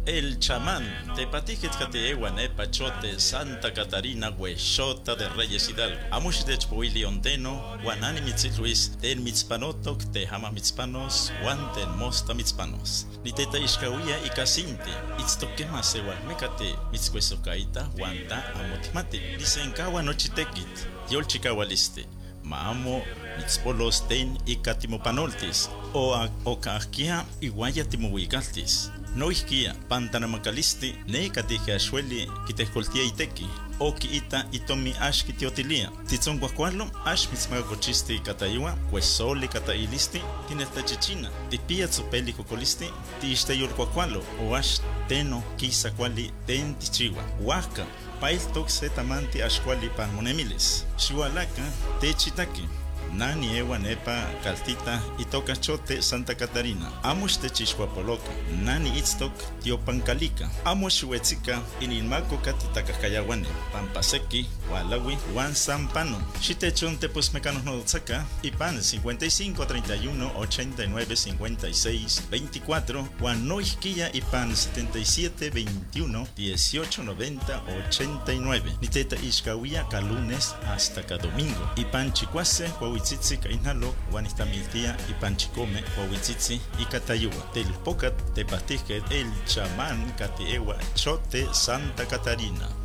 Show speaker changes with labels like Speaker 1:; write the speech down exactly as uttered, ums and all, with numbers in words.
Speaker 1: El chamán, tepatijet kateewa nepa chote Santa Catarina huexota de Reyes Hidalgo. Amush de chpoili ondeno, guanani mitzit Luis, ten mitzpanotok, te hama mitzpanos, guan ten mosta mitzpanos. Ni teta ishkawia y casinti, itztokema sewa mekate, mitzcuesocaita, guanta amotmati. Lisenkawa nochitekit, yol chikawaliste. Maamo mitzpolos ten y katimopanoltis, o okahkia iguaya timohuigaltis. No isquia, pantanamacalisti, ne catija shueli, kitescoltia iteki, o kiita itomi ash kitiotilia. Titzon guacualo, ash mitzmagochisti catayua, cuesoli catailisti, tinesta chichina, tipia tsupeli cocolisti, tiste yol guacualo, o ash teno kisa quali ten tichiwa. Huaca, pail toxe tamanti ash quali panmonemilis. Shualaka, techitaki. Nani ewa nepa kaltita itoka chote Santa Catarina. Amush te chishwapoloka. Nani itztok tiopancalica. Amush huetzika inilmako katitakayawane. Pampaseki, walawi, wan sampano. Shitechon te pues mecanos no tsaka. Ipan cincuenta y cinco, treinta y uno, ochenta y nueve, cincuenta y seis, veinticuatro. Wan no isquilla ipan setenta y siete, veintiuno, dieciocho, noventa, ochenta y nueve. Niteta ishkawia ka lunes hasta ka domingo. Ipan chicuase, Huahuitzitzi kainalo, Guanistamiltia y Panchicome, Huahuitzitzi y Catayua. Del Pocat, Tepatijet, el chamán Catiewa, Chote Santa Catarina.